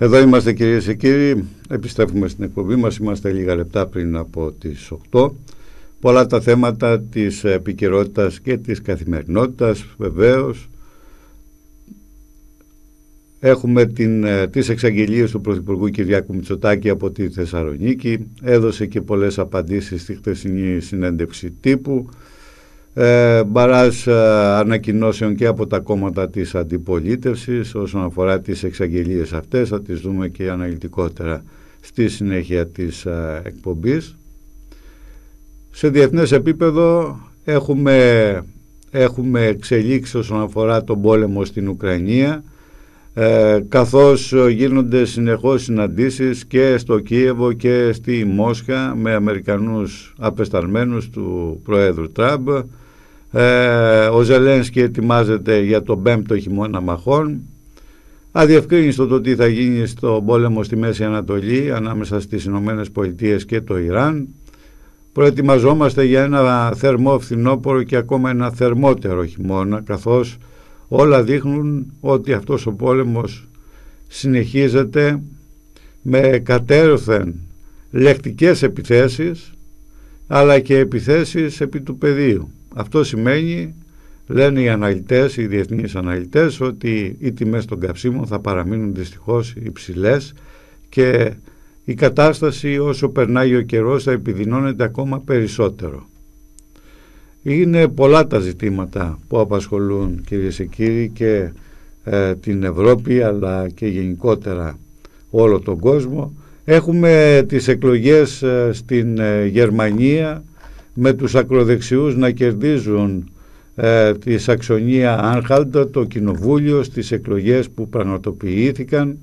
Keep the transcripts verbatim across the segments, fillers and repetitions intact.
Εδώ είμαστε, κυρίες και κύριοι, επιστρέφουμε στην εκπομπή μας, είμαστε λίγα λεπτά πριν από τις οκτώ. Πολλά τα θέματα της επικαιρότητας και της καθημερινότητας, βεβαίως. Έχουμε την, τις εξαγγελίες του Πρωθυπουργού Κυριάκου Μητσοτάκη από τη Θεσσαλονίκη, έδωσε και πολλές απαντήσεις στη χθεσινή συνέντευξη τύπου. Ε, μπαράς ε, ανακοινώσεων και από τα κόμματα της αντιπολίτευσης όσον αφορά τις εξαγγελίες αυτές, θα τις δούμε και αναλυτικότερα στη συνέχεια της ε, εκπομπής. Σε διεθνές επίπεδο έχουμε, έχουμε εξελίξει όσον αφορά τον πόλεμο στην Ουκρανία, ε, καθώς γίνονται συνεχώς συναντήσεις και στο Κίεβο και στη Μόσχα με Αμερικανούς απεσταλμένους του Προέδρου Τραμπ. Ε, ο Ζελένσκι ετοιμάζεται για τον πέμπτο χειμώνα μαχών. Αδιευκρίνιστο το τι θα γίνει στο πόλεμο στη Μέση Ανατολή ανάμεσα στις Ηνωμένες Πολιτείες και το Ιράν. Προετοιμαζόμαστε για ένα θερμό φθινόπωρο και ακόμα ένα θερμότερο χειμώνα, καθώς όλα δείχνουν ότι αυτός ο πόλεμος συνεχίζεται με κατέρωθεν λεκτικές επιθέσεις, αλλά και επιθέσεις επί του πεδίου. Αυτό σημαίνει, λένε οι αναλυτές, οι διεθνείς αναλυτές, ότι οι τιμές των καυσίμων θα παραμείνουν δυστυχώς υψηλές και η κατάσταση όσο περνάει ο καιρός θα επιδεινώνεται ακόμα περισσότερο. Είναι πολλά τα ζητήματα που απασχολούν, κυρίες και κύριοι, και ε, την Ευρώπη αλλά και γενικότερα όλο τον κόσμο. Έχουμε τις εκλογές ε, στην ε, Γερμανία, με τους ακροδεξιούς να κερδίζουν ε, τη Σαξονία Άνχαλτα, το κοινοβούλιο, στις εκλογές που πραγματοποιήθηκαν.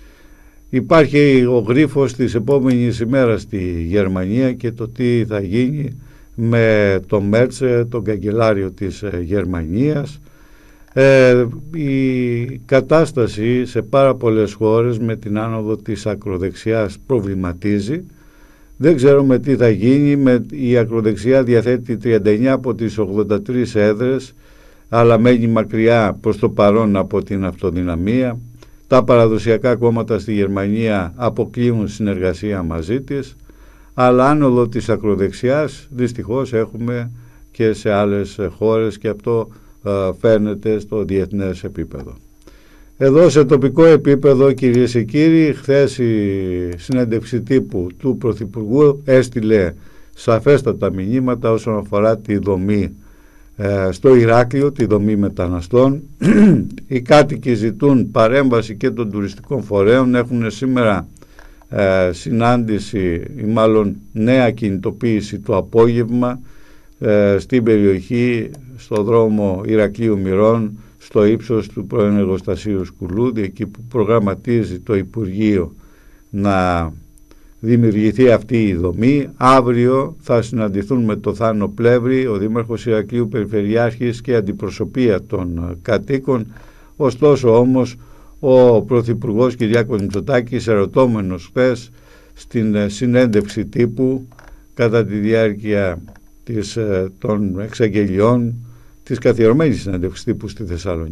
Υπάρχει ο γρίφος της επόμενης ημέρας στη Γερμανία και το τι θα γίνει με τον Μέρτσε, τον καγκελάριο της ε, Γερμανίας. Ε, η κατάσταση σε πάρα πολλές χώρες με την άνοδο της ακροδεξιάς προβληματίζει. Δεν ξέρουμε τι θα γίνει. Με, η ακροδεξιά διαθέτει τριάντα εννιά από τις ογδόντα τρεις έδρες, αλλά μένει μακριά προς το παρόν από την αυτοδυναμία. Τα παραδοσιακά κόμματα στη Γερμανία αποκλείουν συνεργασία μαζί της, αλλά άνοδο της ακροδεξιάς δυστυχώς έχουμε και σε άλλες χώρες και αυτό ε, φαίνεται στο διεθνές επίπεδο. Εδώ σε τοπικό επίπεδο, κυρίες και κύριοι, χθες η συνέντευξη τύπου του Πρωθυπουργού έστειλε σαφέστατα μηνύματα όσον αφορά τη δομή ε, στο Ηράκλειο, τη δομή μεταναστών. Οι κάτοικοι ζητούν παρέμβαση και των τουριστικών φορέων. Έχουν σήμερα ε, συνάντηση ή μάλλον νέα κινητοποίηση το απόγευμα ε, στην περιοχή, στο δρόμο Ηρακλείου Μυρών, στο ύψος του πρώην εργοστασίου Σκουλούδη, εκεί που προγραμματίζει το Υπουργείο να δημιουργηθεί αυτή η δομή. Αύριο θα συναντηθούν με το Θάνο Πλεύρη, ο Δήμαρχος Ηρακλείου, Περιφερειάρχης και αντιπροσωπεία των κατοίκων. Ωστόσο όμως ο Πρωθυπουργός Κυριάκος Μητσοτάκης, ερωτώμενος χθες στην συνέντευξη τύπου κατά τη διάρκεια της, των εξαγγελιών της καθιερωμένης συνέντευξης τύπου στη Θεσσαλονίκη,